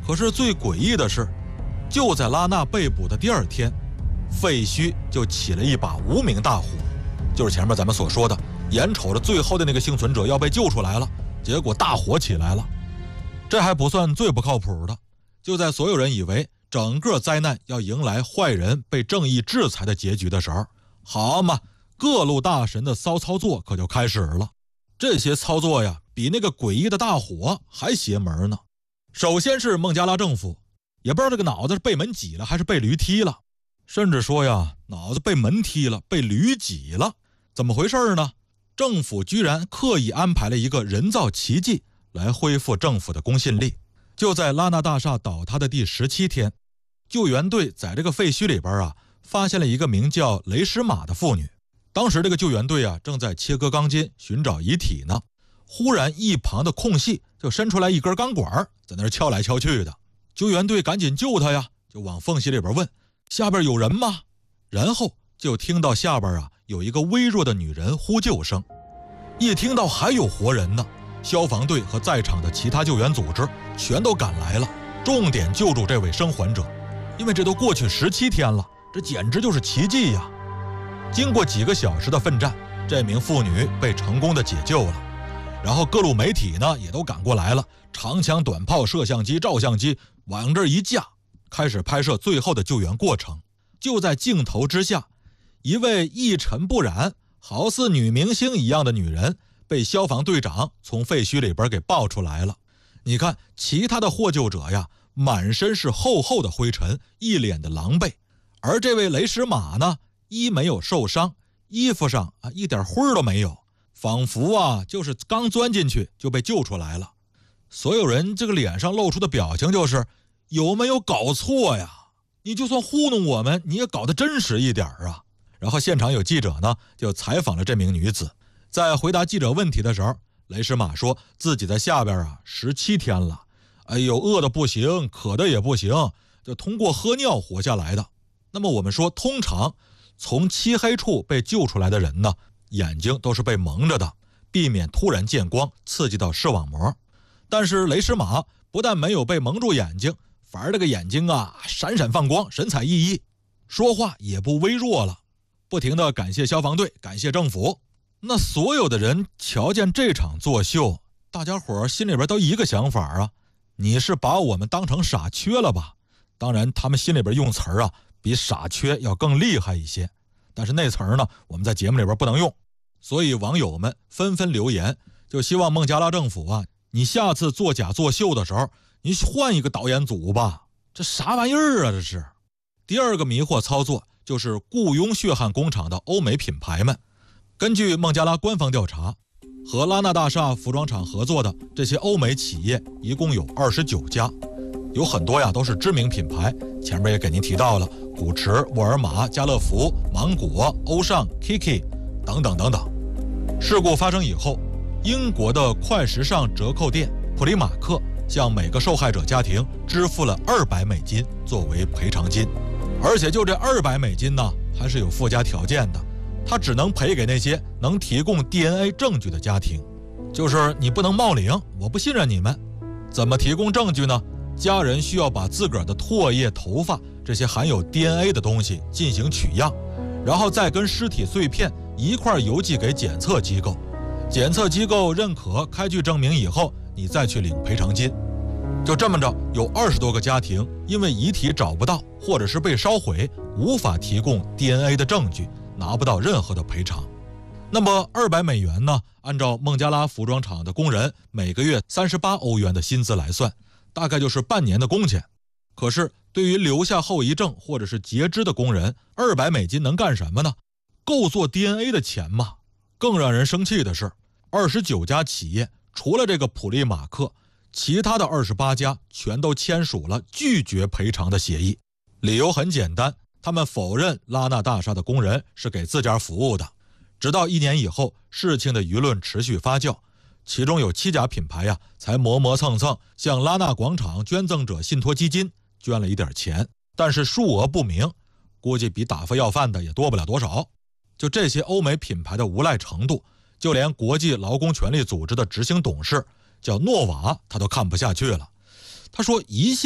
可是最诡异的是，就在拉娜被捕的第二天，废墟就起了一把无名大火，就是前面咱们所说的，眼瞅着最后的那个幸存者要被救出来了，结果大火起来了。这还不算最不靠谱的，就在所有人以为整个灾难要迎来坏人被正义制裁的结局的时候，好嘛，各路大神的骚操作可就开始了。这些操作呀，比那个诡异的大火还邪门呢。首先是孟加拉政府，也不知道这个脑子是被门挤了还是被驴踢了，甚至说呀，脑子被门踢了，被驴挤了。怎么回事呢？政府居然刻意安排了一个人造奇迹来恢复政府的公信力。就在拉纳大厦倒塌的第17天，救援队在这个废墟里边发现了一个名叫雷什玛的妇女。当时这个救援队正在切割钢筋寻找遗体呢，忽然一旁的空隙就伸出来一根钢管，在那儿敲来敲去的。救援队赶紧救她呀，就往缝隙里边问下边有人吗？然后就听到下边有一个微弱的女人呼救声。一听到还有活人呢，消防队和在场的其他救援组织全都赶来了，重点救助这位生还者。因为这都过去17天了，这简直就是奇迹呀！经过几个小时的奋战，这名妇女被成功的解救了。然后各路媒体呢也都赶过来了，长枪短炮摄像机照相机往这一架，开始拍摄最后的救援过程。就在镜头之下，一位一尘不染好似女明星一样的女人被消防队长从废墟里边给抱出来了。你看其他的获救者呀，满身是厚厚的灰尘，一脸的狼狈。而这位雷什玛呢，一没有受伤，衣服上一点灰都没有，仿佛就是刚钻进去就被救出来了。所有人这个脸上露出的表情就是有没有搞错呀？你就算糊弄我们，你也搞得真实一点啊！然后现场有记者呢就采访了这名女子，在回答记者问题的时候，雷什玛说自己在下边17天了，哎呦，饿得不行，渴得也不行，就通过喝尿活下来的。那么我们说，通常从漆黑处被救出来的人呢，眼睛都是被蒙着的，避免突然见光刺激到视网膜。但是雷什玛不但没有被蒙住眼睛，反而这个眼睛闪闪放光，神采奕奕，说话也不微弱了，不停地感谢消防队，感谢政府。那所有的人瞧见这场作秀，大家伙心里边都一个想法你是把我们当成傻缺了吧？当然他们心里边用词比傻缺要更厉害一些，但是那词呢我们在节目里边不能用，所以网友们纷纷留言，就希望孟加拉政府你下次作假作秀的时候，你换一个导演组吧，这啥玩意儿这是。第二个迷惑操作就是雇佣血汗工厂的欧美品牌们。根据孟加拉官方调查，和拉纳大厦服装厂合作的这些欧美企业一共有29家，有很多都是知名品牌，前面也给您提到了古驰、沃尔玛、家乐福、芒果、欧尚、Kiki 等等等等。事故发生以后，英国的快时尚折扣店普利马克向每个受害者家庭支付了$200作为赔偿金，而且就这$200呢，还是有附加条件的，他只能赔给那些能提供 DNA 证据的家庭，就是你不能冒领，我不信任你们。怎么提供证据呢？家人需要把自个儿的唾液、头发这些含有 DNA 的东西进行取样，然后再跟尸体碎片一块邮寄给检测机构，检测机构认可开具证明以后，你再去领赔偿金。就这么着，有20多个家庭因为遗体找不到或者是被烧毁，无法提供 DNA 的证据，拿不到任何的赔偿。那么$200呢，按照孟加拉服装厂的工人每个月38欧元的薪资来算，大概就是半年的工钱。可是对于留下后遗症或者是截肢的工人，$200能干什么呢？够做 DNA 的钱吗？更让人生气的是，29家企业除了这个普利马克，其他的28家全都签署了拒绝赔偿的协议。理由很简单，他们否认拉纳大厦的工人是给自家服务的。直到1年以后，事情的舆论持续发酵，其中有7家品牌才磨磨蹭蹭向拉纳广场捐赠者信托基金捐了一点钱，但是数额不明，估计比打发要饭的也多不了多少。就这些欧美品牌的无赖程度，就连国际劳工权利组织的执行董事叫诺瓦他都看不下去了。他说一